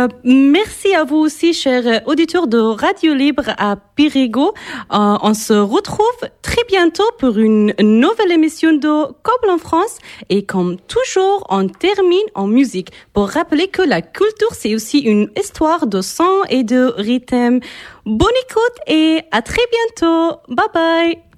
Merci à vous aussi, chers auditeurs de Radio Libre à Périgueux. On se retrouve très bientôt pour une nouvelle émission de Comme en France. Et comme toujours, on termine en musique pour rappeler que la culture, c'est aussi une histoire de son et de rythme. Bonne écoute et à très bientôt. Bye bye.